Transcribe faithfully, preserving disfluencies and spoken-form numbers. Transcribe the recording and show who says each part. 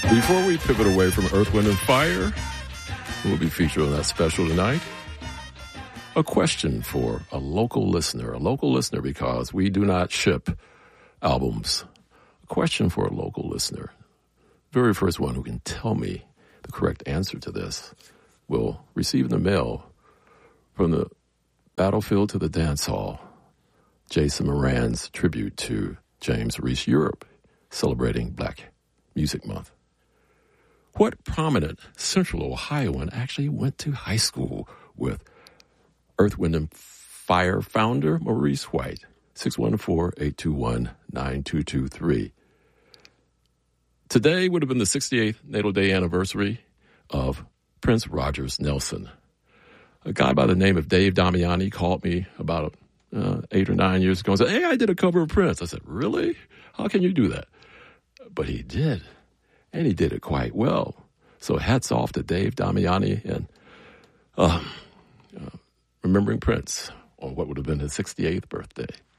Speaker 1: Before we pivot away from Earth, Wind, and Fire, we'll be featured on that special tonight. A question for a local listener, a local listener because we do not ship albums. A question for a local listener. Very first one who can tell me the correct answer to this will receive in the mail from the Battlefield to the Dance Hall, Jason Moran's tribute to James Reese Europe, celebrating Black Music Month. What prominent Central Ohioan actually went to high school with Earth, Wind, and Fire founder Maurice White? six one four, eight two one, nine two two three. Today would have been the sixty-eighth natal day anniversary of Prince Rogers Nelson. A guy by the name of Dave Damiani called me about uh, eight or nine years ago and said, hey, I did a cover of Prince. I said, really? How can you do that? But he did. And he did it quite well. So hats off to Dave Damiani and um, uh, remembering Prince on what would have been his sixty-eighth birthday.